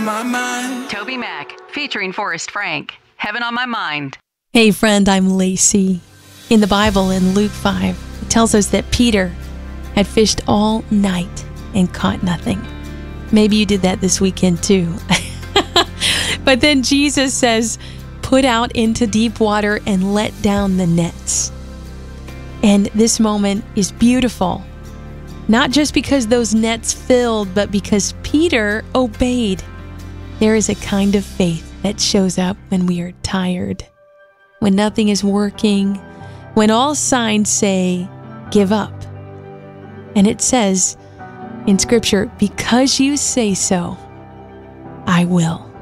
on my mind. Toby Mac, featuring Forrest Frank. Heaven on My Mind. Hey friend, I'm Lacey. In the Bible, in Luke 5, it tells us that Peter had fished all night and caught nothing. Maybe you did that this weekend too. But then Jesus says, put out into deep water and let down the nets. And this moment is beautiful. Not just because those nets filled, but because Peter obeyed. There is a kind of faith that shows up when we are tired, when nothing is working, when all signs say, give up. And it says in Scripture, because you say so, I will.